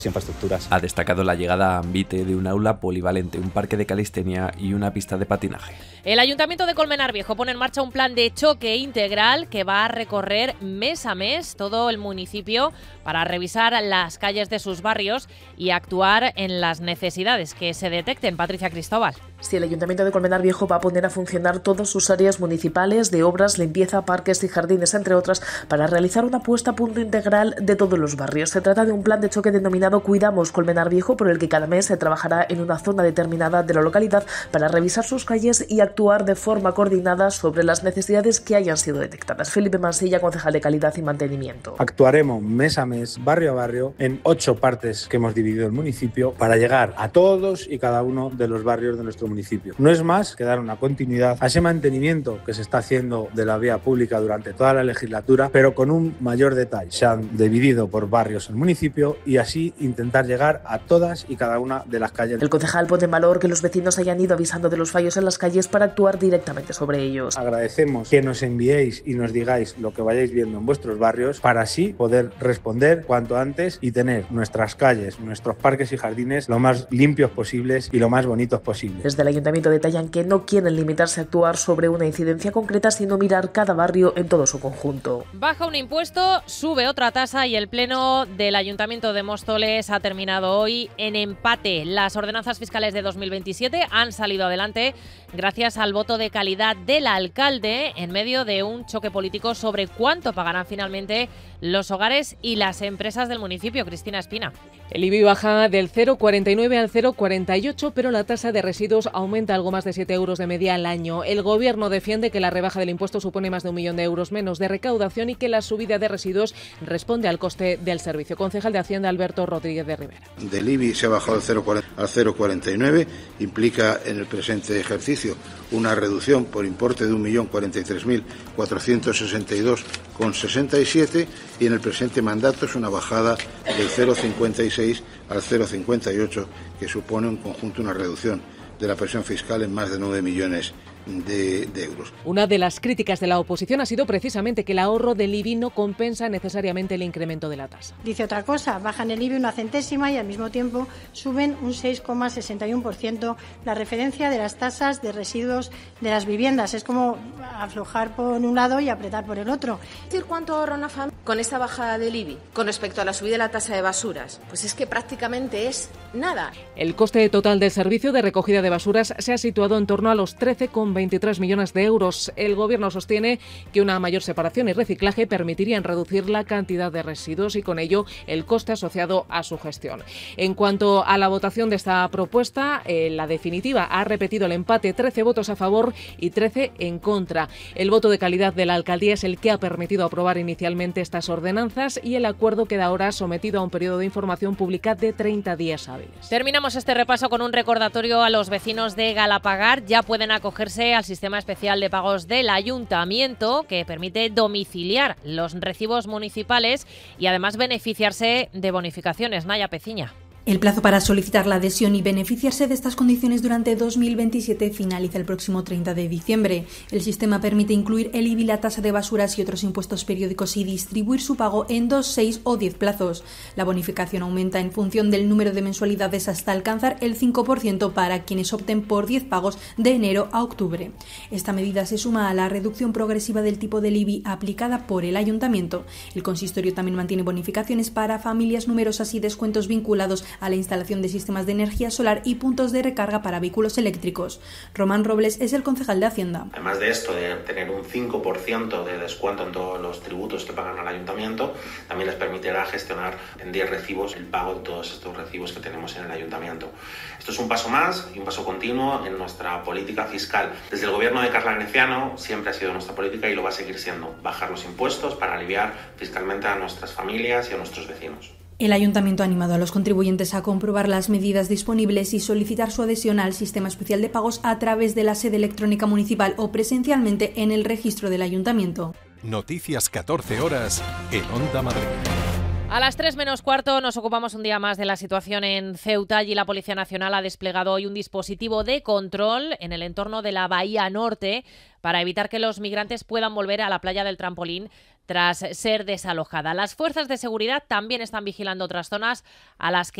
infraestructuras. Ha destacado la llegada a Ambite de un aula polivalente, un parque de calistenia y una pista de patinaje. El Ayuntamiento de Colmenar Viejo pone en marcha un plan de choque integral que va a recorrer mes a mes todo el municipio para revisar las calles de sus barrios y actuar en las necesidades que se detecten. Patricia Cristóbal. Sí, el Ayuntamiento de Colmenar Viejo va a poner a funcionar todas sus áreas municipales de obras, limpieza, parques y jardines, entre otras, para realizar una puesta a punto integral de todos los barrios. Se trata de un plan de choque denominado Cuidamos Colmenar Viejo, por el que cada mes se trabajará en una zona determinada de la localidad para revisar sus calles y actuar de forma coordinada sobre las necesidades que hayan sido detectadas. Felipe Mansilla, concejal de Calidad y Mantenimiento. Actuaremos mes a mes, barrio a barrio, en 8 partes que hemos dividido el municipio para llegar a todos y cada uno de los barrios de nuestro municipio. No es más que dar una continuidad a ese mantenimiento que se está haciendo de la vía pública durante toda la legislatura, pero con un mayor detalle. Se han dividido por barrios el municipio y así intentar llegar a todas y cada una de las calles. El concejal pone en valor que los vecinos hayan ido avisando de los fallos en las calles para actuar directamente sobre ellos. Agradecemos que nos enviéis y nos digáis lo que vayáis viendo en vuestros barrios para así poder responder cuanto antes y tener nuestras calles, nuestros parques y jardines lo más limpios posibles y lo más bonitos posibles. Desde el Ayuntamiento detallan que no quieren limitarse a actuar sobre una incidencia concreta, sino mirar cada barrio en todo su conjunto. Baja un impuesto, sube otra tasa y el Pleno del Ayuntamiento de Móstoles ha terminado hoy en empate. Las ordenanzas fiscales de 2027 han salido adelante gracias al voto de calidad del alcalde en medio de un choque político sobre cuánto pagarán finalmente los hogares y las empresas del municipio. Cristina Espina. El IBI baja del 0,49 al 0,48, pero la tasa de residuos aumenta algo más de 7 euros de media al año. El Gobierno defiende que la rebaja del impuesto supone más de 1 millón de euros menos de recaudación y que la subida de residuos responde al coste del servicio. Concejal de Hacienda, Alberto Rodríguez de Rivera. Del IBI se ha bajado del 0,40 al 0,49, implica en el presente ejercicio una reducción por importe de 1.043.462,67 y en el presente mandato es una bajada del 0,56 al 0,58, que supone en conjunto una reducción de la presión fiscal en más de 9 millones de euros. Una de las críticas de la oposición ha sido precisamente que el ahorro del IBI no compensa necesariamente el incremento de la tasa. Dice otra cosa, bajan el IBI 1 centésima y al mismo tiempo suben un 6,61% la referencia de las tasas de residuos de las viviendas. Es como aflojar por un lado y apretar por el otro. ¿Cuánto ahorra una familia con esta bajada del IBI con respecto a la subida de la tasa de basuras? Pues es que prácticamente es nada. El coste total del servicio de recogida de basuras se ha situado en torno a los 13,23 millones de euros. El Gobierno sostiene que una mayor separación y reciclaje permitirían reducir la cantidad de residuos y con ello el coste asociado a su gestión. En cuanto a la votación de esta propuesta, la definitiva ha repetido el empate, 13 votos a favor y 13 en contra. El voto de calidad de la alcaldía es el que ha permitido aprobar inicialmente estas ordenanzas y el acuerdo queda ahora sometido a un periodo de información pública de 30 días hábiles. Terminamos este repaso con un recordatorio a los vecinos de Galapagar. Ya pueden acogerse al sistema especial de pagos del Ayuntamiento que permite domiciliar los recibos municipales y además beneficiarse de bonificaciones. Naya Peciña. El plazo para solicitar la adhesión y beneficiarse de estas condiciones durante 2027 finaliza el próximo 30 de diciembre. El sistema permite incluir el IBI, la tasa de basuras y otros impuestos periódicos y distribuir su pago en 2, 6 o 10 plazos. La bonificación aumenta en función del número de mensualidades hasta alcanzar el 5% para quienes opten por 10 pagos de enero a octubre. Esta medida se suma a la reducción progresiva del tipo del IBI aplicada por el Ayuntamiento. El consistorio también mantiene bonificaciones para familias numerosas y descuentos vinculados a la instalación de sistemas de energía solar y puntos de recarga para vehículos eléctricos. Román Robles es el concejal de Hacienda. Además de esto, de tener un 5% de descuento en todos los tributos que pagan al ayuntamiento, también les permitirá gestionar en 10 recibos el pago de todos estos recibos que tenemos en el ayuntamiento. Esto es un paso más y un paso continuo en nuestra política fiscal. Desde el gobierno de Carla Graciano siempre ha sido nuestra política y lo va a seguir siendo, bajar los impuestos para aliviar fiscalmente a nuestras familias y a nuestros vecinos. El Ayuntamiento ha animado a los contribuyentes a comprobar las medidas disponibles y solicitar su adhesión al sistema especial de pagos a través de la sede electrónica municipal o presencialmente en el registro del Ayuntamiento. Noticias 14 horas en Onda Madrid. A las 3 menos cuarto nos ocupamos un día más de la situación en Ceuta y la Policía Nacional ha desplegado hoy un dispositivo de control en el entorno de la Bahía Norte para evitar que los migrantes puedan volver a la playa del Trampolín tras ser desalojada. Las fuerzas de seguridad también están vigilando otras zonas a las que